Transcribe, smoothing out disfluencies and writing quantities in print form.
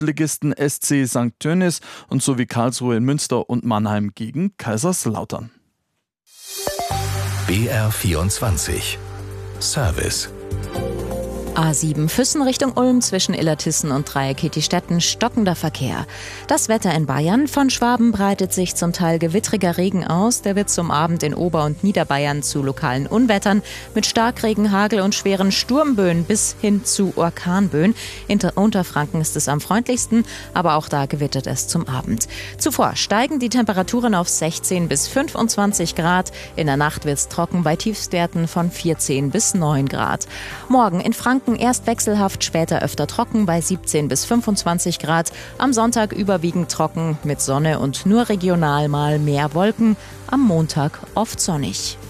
Drittligisten SC St. Tönnies und sowie Karlsruhe in Münster und Mannheim gegen Kaiserslautern. BR24 Service. A7 Füssen Richtung Ulm zwischen Illertissen und Dreieckigstetten stockender Verkehr. Das Wetter in Bayern. Von Schwaben breitet sich zum Teil gewittriger Regen aus. Der wird zum Abend in Ober- und Niederbayern zu lokalen Unwettern mit Starkregen, Hagel und schweren Sturmböen bis hin zu Orkanböen. In Unterfranken ist es am freundlichsten, aber auch da gewittert es zum Abend. Zuvor steigen die Temperaturen auf 16 bis 25 Grad. In der Nacht wird es trocken bei Tiefstwerten von 14 bis 9 Grad. Morgen in Franken erst wechselhaft, später öfter trocken bei 17 bis 25 Grad. Am Sonntag überwiegend trocken mit Sonne und nur regional mal mehr Wolken. Am Montag oft sonnig.